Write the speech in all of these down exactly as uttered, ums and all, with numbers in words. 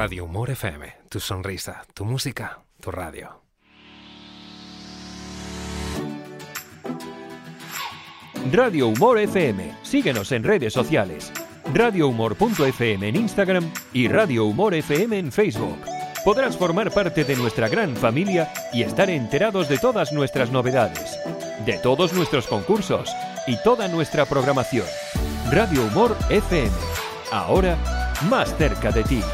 Radio Humor F M, tu sonrisa, tu música, tu radio. Radio Humor F M. Síguenos en redes sociales. radio humor punto f m en Instagram y Radio Humor F M en Facebook. Podrás formar parte de nuestra gran familia y estar enterados de todas nuestras novedades, de todos nuestros concursos y toda nuestra programación. Radio Humor F M. Ahora, más cerca de ti.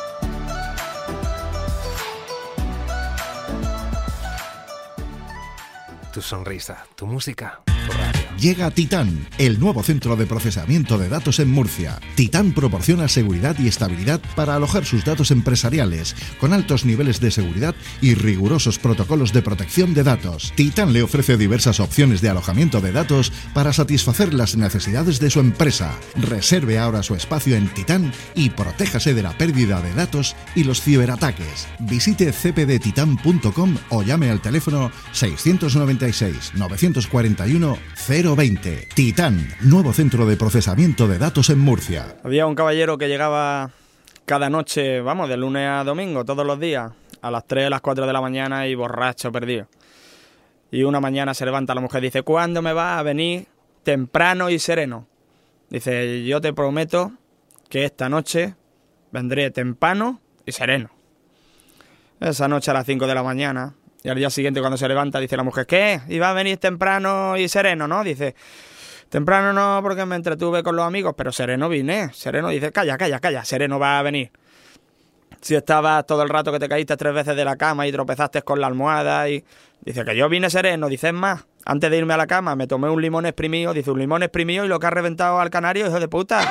Tu sonrisa, tu música, tu radio. Llega Titán, el nuevo centro de procesamiento de datos en Murcia. Titán proporciona seguridad y estabilidad para alojar sus datos empresariales, con altos niveles de seguridad y rigurosos protocolos de protección de datos. Titán le ofrece diversas opciones de alojamiento de datos para satisfacer las necesidades de su empresa. Reserve ahora su espacio en Titán y protéjase de la pérdida de datos y los ciberataques. Visite c p d titan punto com o llame al teléfono seiscientos noventa y seis, novecientos cuarenta y uno, cero veinte. Titán, nuevo centro de procesamiento de datos en Murcia. Había un caballero que llegaba cada noche, vamos, de lunes a domingo, todos los días, a las tres, a las cuatro de la mañana y borracho, perdido. Y una mañana se levanta la mujer y dice: ¿cuándo me vas a venir temprano y sereno? Dice: yo te prometo que esta noche vendré temprano y sereno. Esa noche a las cinco de la mañana. Y al día siguiente, cuando se levanta, dice la mujer: ¿qué? ¿Iba a venir temprano y sereno, no? Dice: temprano no, porque me entretuve con los amigos, pero sereno vine. Sereno dice: calla, calla, calla, sereno va a venir. Si estabas todo el rato que te caíste tres veces de la cama y tropezaste con la almohada y... Dice que yo vine sereno. Dice: es más, antes de irme a la cama me tomé un limón exprimido. Dice: un limón exprimido y lo que ha reventado al canario, hijo de puta.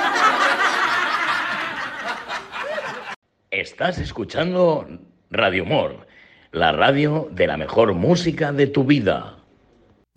Estás escuchando Radio Humor, la radio de la mejor música de tu vida.